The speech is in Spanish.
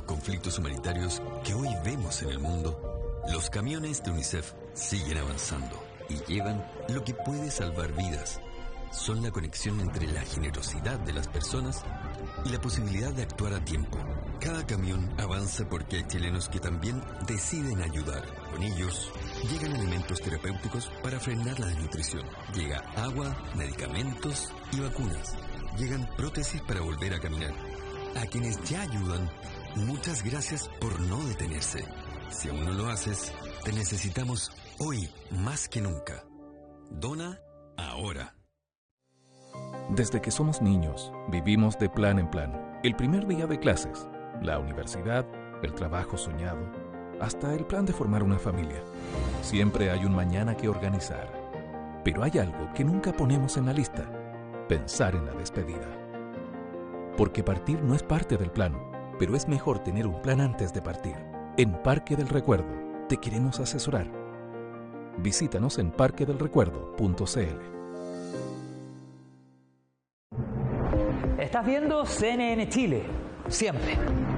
conflictos humanitarios que hoy vemos en el mundo, los camiones de UNICEF siguen avanzando y llevan lo que puede salvar vidas. Son la conexión entre la generosidad de las personas y la posibilidad de actuar a tiempo. Cada camión avanza porque hay chilenos que también deciden ayudar. Con ellos llegan alimentos terapéuticos para frenar la desnutrición. Llega agua, medicamentos y vacunas. Llegan prótesis para volver a caminar. A quienes ya ayudan, muchas gracias por no detenerse. Si aún no lo haces, te necesitamos hoy más que nunca. Dona ahora. Desde que somos niños, vivimos de plan en plan. El primer día de clases, la universidad, el trabajo soñado, hasta el plan de formar una familia. Siempre hay un mañana que organizar. Pero hay algo que nunca ponemos en la lista: pensar en la despedida. Porque partir no es parte del plan, pero es mejor tener un plan antes de partir. En Parque del Recuerdo te queremos asesorar. Visítanos en parquedelrecuerdo.cl. Estás viendo CNN Chile, siempre.